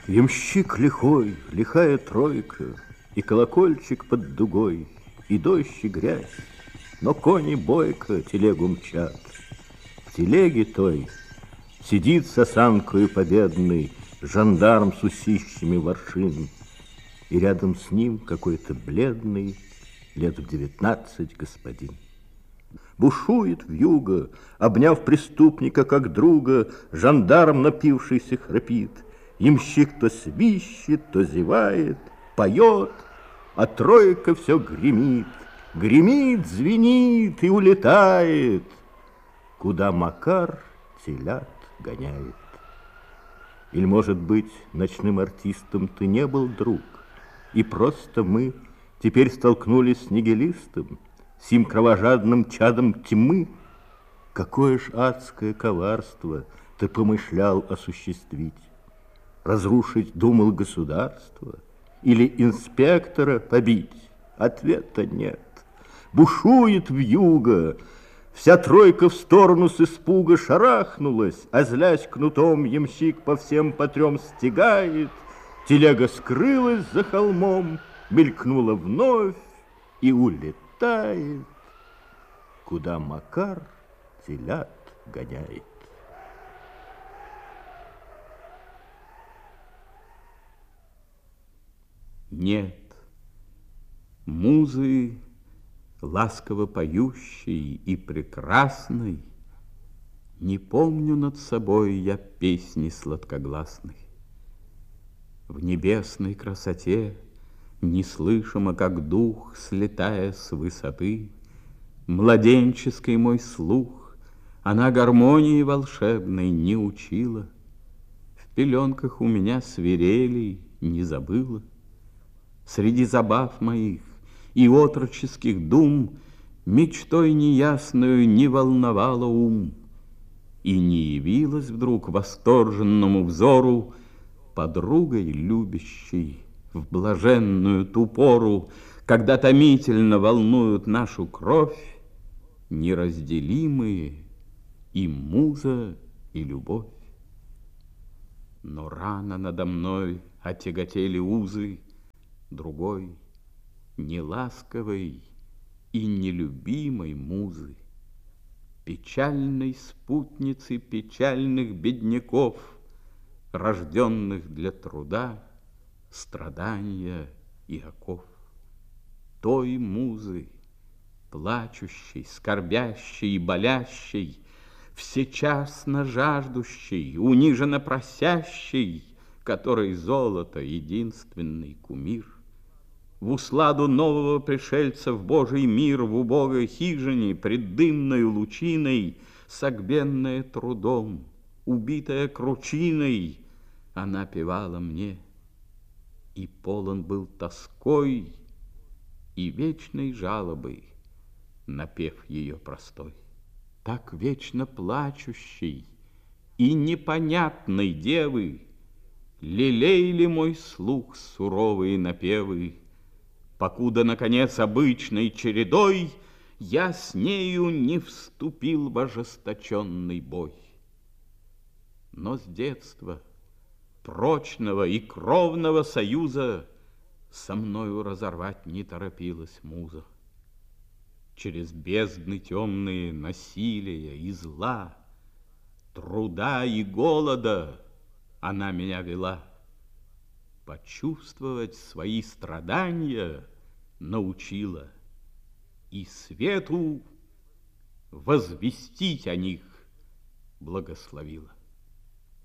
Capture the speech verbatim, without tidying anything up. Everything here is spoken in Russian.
Ямщик лихой, лихая тройка, и колокольчик под дугой, и дождь, и грязь, но кони бойко телегу мчат. В телеге той сидит с осанкою победный жандарм с усищами воршин, и рядом с ним какой-то бледный, лет в девятнадцать господин. Бушует вьюга, обняв преступника как друга, жандарм, напившийся, храпит. Ямщик то свищет, то зевает, поет, а тройка все гремит. Гремит, звенит и улетает, куда Макар телят гоняет. Или, может быть, ночным артистом ты не был, друг, и просто мы теперь столкнулись с нигилистом, сим кровожадным чадом тьмы? Какое ж адское коварство ты помышлял осуществить? Разрушить думал государство или инспектора побить? Ответа нет. Бушует вьюга, вся тройка в сторону с испуга шарахнулась, а злясь кнутом ямщик по всем по трем стегает. Телега скрылась за холмом, мелькнула вновь и улетает, куда Макар телят гоняет. Нет, музы ласково поющей и прекрасной, не помню над собой я песни сладкогласной. В небесной красоте, неслышимо, как дух, слетая с высоты, младенческий мой слух она гармонии волшебной не учила. В пеленках у меня свирелей не забыла. Среди забав моих и отроческих дум мечтой неясною не волновала ум, и не явилась вдруг восторженному взору подругой любящей в блаженную ту пору, когда томительно волнуют нашу кровь неразделимые и муза, и любовь. Но рано надо мной отяготели узы другой, неласковой и нелюбимой музы, печальной спутницы печальных бедняков, рожденных для труда, страдания и оков. Той музы, плачущей, скорбящей и болящей, всечасно жаждущей, униженно просящей, которой золото единственный кумир. В усладу нового пришельца в Божий мир, в убогой хижине, пред дымною лучиной, согбенная трудом, убитая кручиной, она певала мне, и полон был тоской и вечной жалобой напев ее простой. Так вечно плачущей и непонятной девы лелеяли мой слух суровые напевы, покуда, наконец, обычной чередой я с нею не вступил в ожесточенный бой. Но с детства прочного и кровного союза со мною разорвать не торопилась муза. Через бездны темные насилия и зла, труда и голода она меня вела. Почувствовать свои страдания научила и свету возвестить о них благословила.